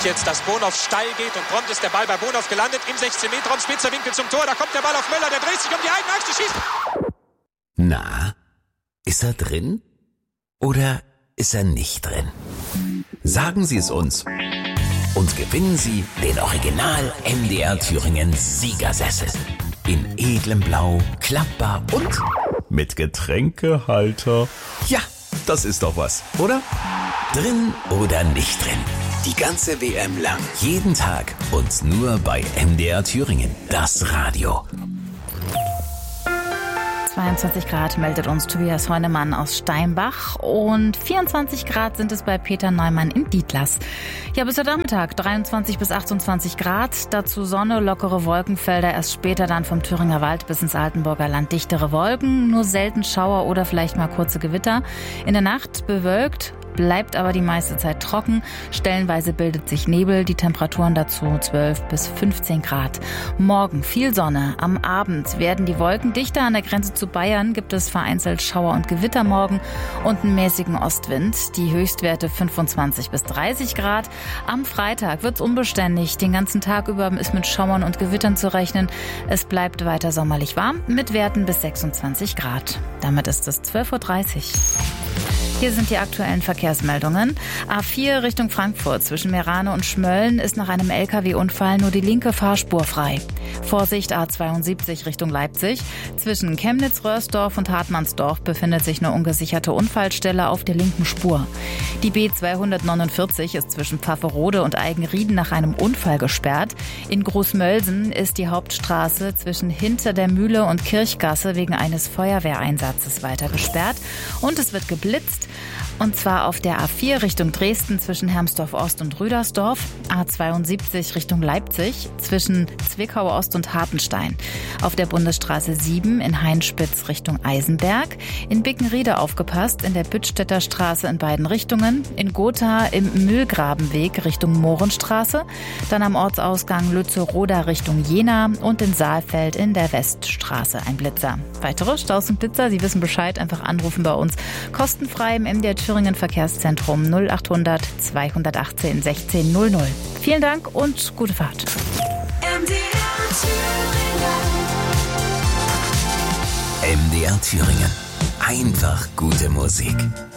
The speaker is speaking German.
jetzt, dass Bonhoff steil geht und prompt ist der Ball bei Bonhoff gelandet im 16-Meter-Raum, spitzer Winkel zum Tor, da kommt der Ball auf Möller, der dreht sich um die eigene Achse, schießt. Na, ist er drin oder ist er nicht drin? Sagen Sie es uns und gewinnen Sie den Original MDR Thüringen Siegersessel. In edlem Blau, klappbar und mit Getränkehalter. Ja, das ist doch was, oder? Drin oder nicht drin? Die ganze WM lang. Jeden Tag und nur bei MDR Thüringen. Das Radio. 22 Grad meldet uns Tobias Heunemann aus Steinbach und 24 Grad sind es bei Peter Neumann in Dietlas. Ja, bis heute Nachmittag 23 bis 28 Grad, dazu Sonne, lockere Wolkenfelder, erst später dann vom Thüringer Wald bis ins Altenburger Land dichtere Wolken, nur selten Schauer oder vielleicht mal kurze Gewitter. In der Nacht bewölkt, bleibt aber die meiste Zeit trocken. Stellenweise bildet sich Nebel, die Temperaturen dazu 12 bis 15 Grad. Morgen viel Sonne. Am Abend werden die Wolken dichter. An der Grenze zu Bayern gibt es vereinzelt Schauer und Gewitter morgen und einen mäßigen Ostwind. Die Höchstwerte 25 bis 30 Grad. Am Freitag wird's unbeständig. Den ganzen Tag über ist mit Schauern und Gewittern zu rechnen. Es bleibt weiter sommerlich warm mit Werten bis 26 Grad. Damit ist es 12.30 Uhr. Hier sind die aktuellen Verkehrsmeldungen. A4 Richtung Frankfurt zwischen Meerane und Schmölln ist nach einem LKW-Unfall nur die linke Fahrspur frei. Vorsicht A72 Richtung Leipzig. Zwischen Chemnitz-Röhrsdorf und Hartmannsdorf befindet sich eine ungesicherte Unfallstelle auf der linken Spur. Die B249 ist zwischen Pfafferode und Eigenrieden nach einem Unfall gesperrt. In Großmölsen ist die Hauptstraße zwischen Hinter der Mühle und Kirchgasse wegen eines Feuerwehreinsatzes weiter gesperrt. Und es wird geblitzt. Und zwar auf der A4 Richtung Dresden zwischen Hermsdorf-Ost und Rüdersdorf, A72 Richtung Leipzig zwischen Zwickau-Ost und Hartenstein, auf der Bundesstraße 7 in Heinspitz Richtung Eisenberg, in Bickenriede aufgepasst, in der Büttstädter Straße in beiden Richtungen, in Gotha im Mühlgrabenweg Richtung Mohrenstraße, dann am Ortsausgang Lützeroda Richtung Jena und in Saalfeld in der Weststraße ein Blitzer. Weitere Staus und Blitzer, Sie wissen Bescheid, einfach anrufen bei uns. Kostenfrei im MDR Thüringen Verkehrszentrum 0800 218 1600. Vielen Dank und gute Fahrt. MDR Thüringen. Einfach gute Musik.